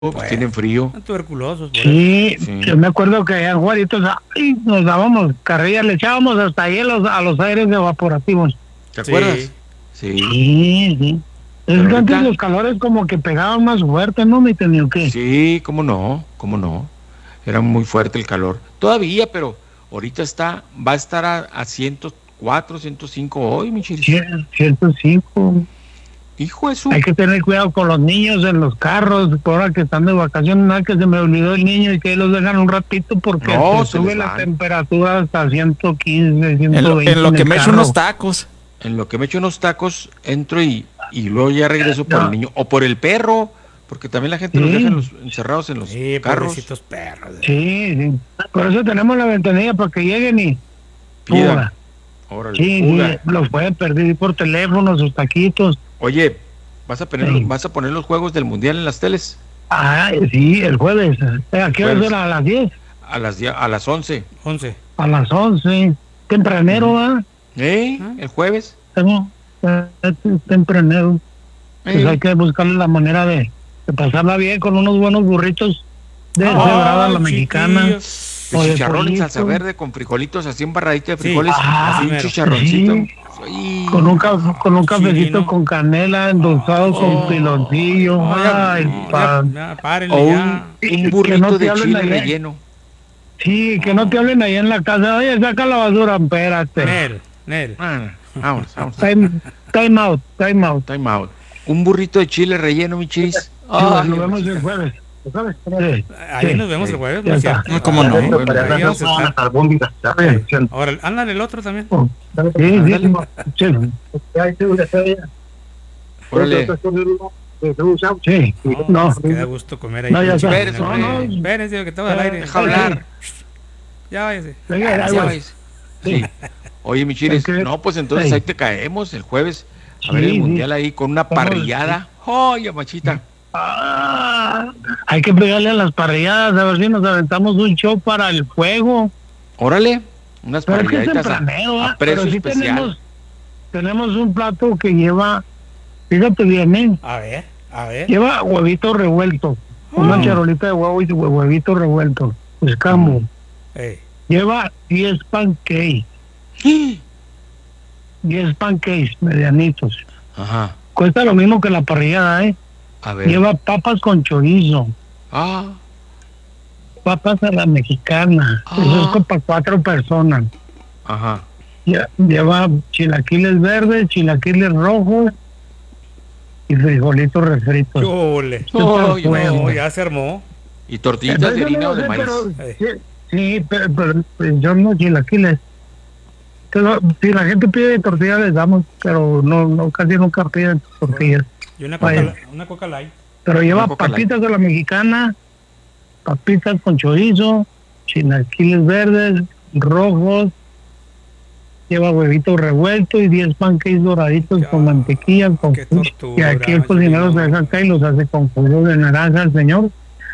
pues tienen frío. Están tuberculosos. Sí, yo me acuerdo que allá en Juaritos nos dábamos carrilla, le echábamos hasta hielos a los aires evaporativos. ¿Te acuerdas? Sí. Sí. Es que antes los calores como que pegaban más fuerte, ¿no, mi tenido qué? Sí, cómo no. Era muy fuerte el calor. Todavía, pero ahorita va a estar a 104, 105 hoy, mi chiris. 105. Hijo de su... Hay que tener cuidado con los niños en los carros, por ahora que están de vacaciones, nada que se me olvidó el niño y que los dejan un ratito porque sube la temperatura hasta 115, 120. En lo que me echo unos tacos. En lo que me echo unos tacos, entro y luego ya regreso por el niño o por el perro, porque también la gente los deja encerrados en los carros. Pobrecitos perros. Sí. Por eso tenemos la ventanilla para que lleguen y pidan. Órale, sí, los pueden pedir por teléfono, sus taquitos. Oye, ¿vas a poner los juegos del mundial en las teles? Sí, el jueves. ¿A qué hora será? ¿A las 10? A las 11. A las 11. Tempranero, ¿ah? El jueves. Tempranero. Pues hay que buscarle la manera de pasarla bien con unos buenos burritos de cebrada la mexicana. De chicharrón en salsa verde con frijolitos, así embarradita de frijoles, así un chicharroncito. Sí. Con un cafecito con canela, endulzado con piloncillo. O un burrito de chile relleno. Sí, que no te hablen ahí en la casa. Oye, saca la basura, espérate. Nel. Vamos. Time out. Un burrito de chile relleno, mi chiris. Nos vemos el jueves. Ahí nos vemos el jueves, ¿no es cierto? No, ¿cómo no? Ahora, andan el otro también. Sí. Órale. Sí, no. Queda gusto comer ahí. No, ya Espérense, que todo al aire. Deja hablar. Ya váyase. Sí. Oye, mi chiris, no, pues entonces ahí te caemos el jueves a ver el mundial ahí con una parrillada. Oye, machita. Hay que pegarle a las parrilladas, a ver si nos aventamos un show para el fuego. Órale, unas parrilladitas a precio especial. Tenemos un plato que lleva, fíjate bien, A ver. Lleva huevito revuelto, una charolita de huevo y huevito revuelto, escamo. Lleva 10 pancakes. 10 pancakes medianitos. Ajá. Cuesta lo mismo que la parrillada, A ver. Lleva papas con chorizo. Papas a la mexicana. Eso es para 4 personas. Ajá. Lleva chilaquiles verdes, chilaquiles rojos y frijolitos refritos. Ya se armó. Y tortillitas de harina o de maíz. Sí, pero yo no chilaquiles. Pero, si la gente pide tortillas les damos, pero no casi nunca piden tortillas. Y una coca light. Pero lleva papitas de la mexicana, papitas con chorizo, chilaquiles verdes, rojos, lleva huevito revuelto y 10 pancakes doraditos con mantequilla. Y aquí el cocinero se deja acá y los hace con jugo de naranja el señor.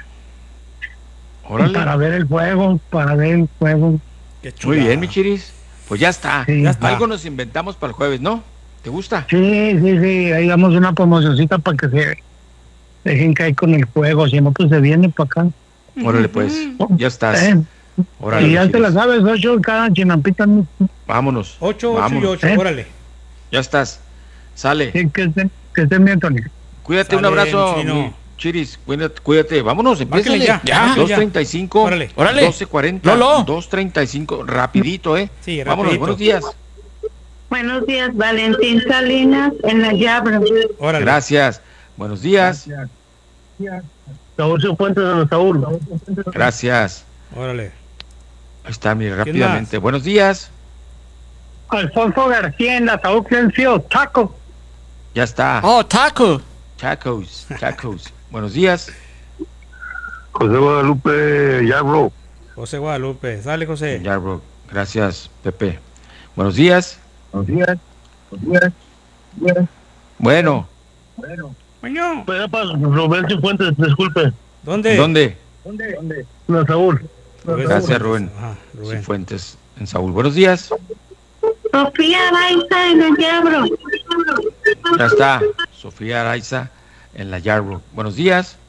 Para ver el fuego. Muy bien, mi chiris. Pues ya está. Sí. Algo nos inventamos para el jueves, ¿no? ¿Te gusta? Sí. Ahí damos una promocioncita para que se dejen caer con el fuego. Si no, pues se viene para acá. Órale, pues. Ya estás. Órale, y ya te la sabes, 8 cada chinampita. Vámonos. 8 y 8, órale. Ya estás. Sale. Sí, que estén bien, Tony. Cuídate, un abrazo, Chiris. Cuídate. Vámonos, empiézale. Ya. 2:35. Órale. 12:40. Lolo. 2:35. Rapidito, Sí, vámonos, rapidito. buenos días. Buenos días, Valentín Salinas, en la llave. Órale. Gracias. Buenos días. Saúl Cifuentes de los Saúl. Gracias. Órale. Ahí está, mire, rápidamente. Buenos días. Alfonso García en la Saúl Ciencio, Taco. Ya está. Taco. Tacos. Buenos días. José Guadalupe Yarbrough. José Guadalupe. Sale, José. Yarbrough. Gracias, Pepe. Buenos días. Bueno. Rubén Cifuentes, disculpe. ¿Dónde? La Saúl. Gracias, Rubén. Rubén. Cifuentes en Saúl. Buenos días. Sofía Araiza, en la llave. Ya está. Sofía Araiza en la Yarbrough. Buenos días.